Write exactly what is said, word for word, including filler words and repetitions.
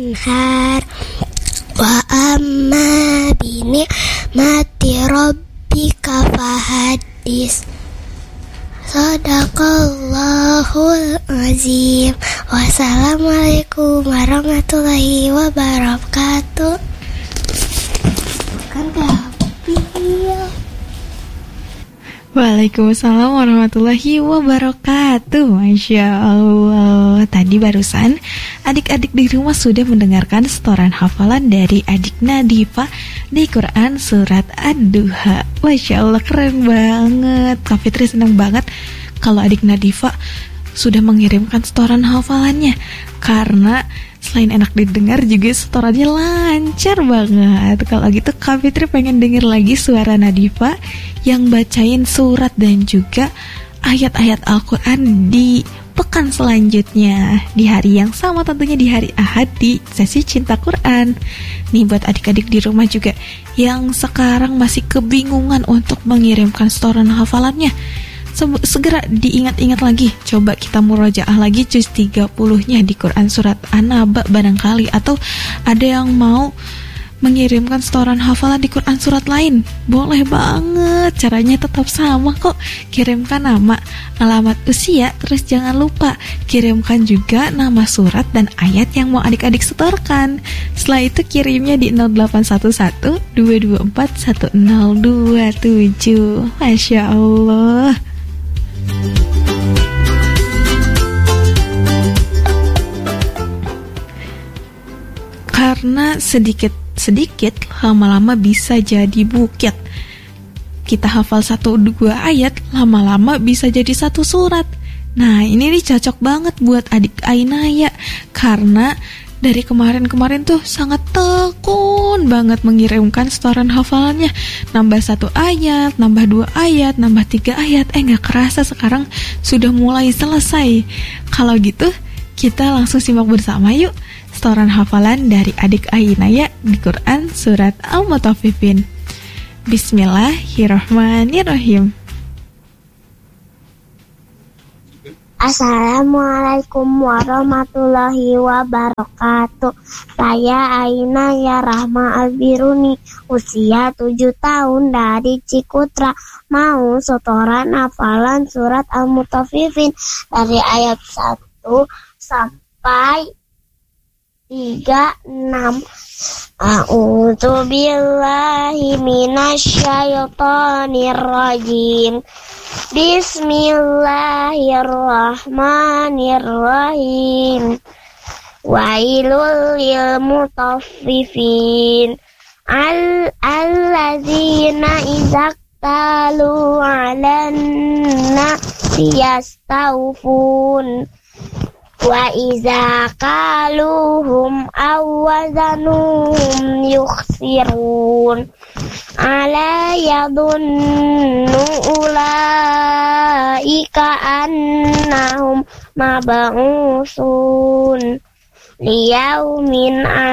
wanhar wa amma bi ni'mati rabbika fahaddis. Sadaqallahul azim. Wassalamualaikum warahmatullahi wabarakatuh. Kan gapil. Waalaikumsalam warahmatullahi wabarakatuh. Masya Allah. Tadi barusan adik-adik di rumah sudah mendengarkan setoran hafalan dari adik Nadifa di Quran surat Ad-Duha. Masya Allah, keren banget. Kak Fitri senang banget kalau adik Nadifa sudah mengirimkan setoran hafalannya, karena selain enak didengar juga setorannya lancar banget. Kalau gitu Kak Fitri pengen denger lagi suara Nadifa yang bacain surat dan juga ayat-ayat Al-Quran di pekan selanjutnya, di hari yang sama tentunya, di hari Ahad, di sesi Cinta Quran. Nih buat adik-adik di rumah juga yang sekarang masih kebingungan untuk mengirimkan setoran hafalannya, segera diingat-ingat lagi. Coba kita murojaah lagi juz tiga puluh-nya di Quran surat An-Naba barangkali. Atau ada yang mau mengirimkan setoran hafalan di Quran surat lain, boleh banget. Caranya tetap sama kok. Kirimkan nama, alamat, usia, terus jangan lupa kirimkan juga nama surat dan ayat yang mau adik-adik setorkan. Setelah itu kirimnya di nol delapan satu satu dua dua empat satu nol dua tujuh. Masya Allah. Karena sedikit-sedikit lama-lama bisa jadi bukit. Kita hafal satu dua ayat, lama-lama bisa jadi satu surat. Nah ini nih cocok banget buat adik Ainaya, karena dari kemarin-kemarin tuh sangat tekun banget mengirimkan setoran hafalannya. Nambah satu ayat, nambah dua ayat, nambah tiga ayat. Eh gak kerasa sekarang sudah mulai selesai. Kalau gitu kita langsung simak bersama yuk setoran hafalan dari adik Ainaya di Quran surat Al-Mutaffifin. Bismillahirrahmanirrahim. Assalamualaikum warahmatullahi wabarakatuh. Saya Ainaya Rahma Albiruni, usia tujuh tahun, dari Cikutra. Mau setoran hafalan surat Al-Mutaffifin dari ayat satu sampai tiga enam. A'udzu billahi minasyaitonir rajim. Bismillahirrahmanirrahim. Wailul lil mutaffifin al alladzina idza talu 'alan nasi yastawfun wa iza kaluhum awazanuhum yukhsirun. Ala yadunnu ulaika annahum mab'usun liyaumin